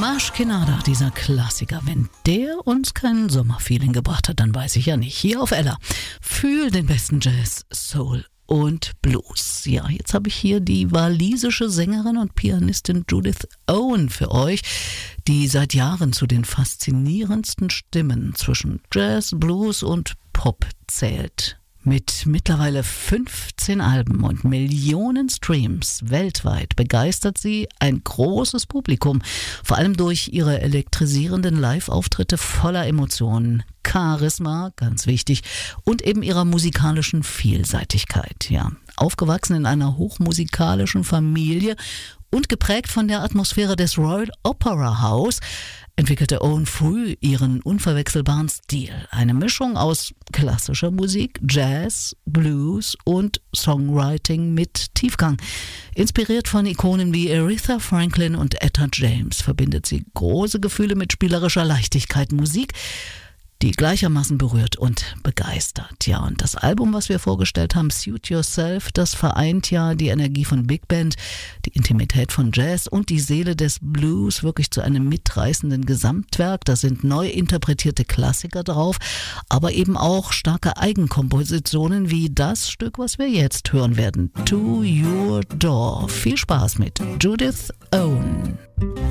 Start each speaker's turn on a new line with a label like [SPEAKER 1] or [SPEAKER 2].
[SPEAKER 1] Ashkenada, dieser Klassiker. Wenn der uns kein Sommerfeeling gebracht hat, dann weiß ich ja nicht. Hier auf Ella. Fühl den besten Jazz, Soul und Blues. Ja, jetzt habe ich hier die walisische Sängerin und Pianistin Judith Owen für euch, die seit Jahren zu den faszinierendsten Stimmen zwischen Jazz, Blues und Pop zählt. Mit mittlerweile 15 Alben und Millionen Streams weltweit begeistert sie ein großes Publikum, vor allem durch ihre elektrisierenden Live-Auftritte voller Emotionen, Charisma, ganz wichtig, und eben ihrer musikalischen Vielseitigkeit. Ja, aufgewachsen in einer hochmusikalischen Familie und geprägt von der Atmosphäre des Royal Opera House, entwickelte Owen früh ihren unverwechselbaren Stil. Eine Mischung aus klassischer Musik, Jazz, Blues und Songwriting mit Tiefgang. Inspiriert von Ikonen wie Aretha Franklin und Etta James verbindet sie große Gefühle mit spielerischer Leichtigkeit. Musik, die gleichermaßen berührt und begeistert. Ja, und das Album, was wir vorgestellt haben, Suit Yourself, das vereint ja die Energie von Big Band, die Intimität von Jazz und die Seele des Blues wirklich zu einem mitreißenden Gesamtwerk. Da sind neu interpretierte Klassiker drauf, aber eben auch starke Eigenkompositionen wie das Stück, was wir jetzt hören werden. To Your Door. Viel Spaß mit Judith Owen.